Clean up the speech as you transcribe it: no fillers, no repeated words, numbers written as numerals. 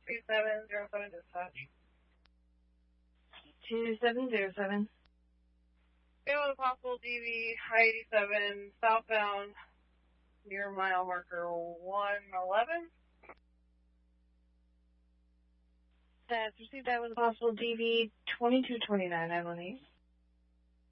2707 dispatch. 2707. It was a possible DV I-87 southbound near mile marker 111. That's received. That was a possible DV 2229, I believe.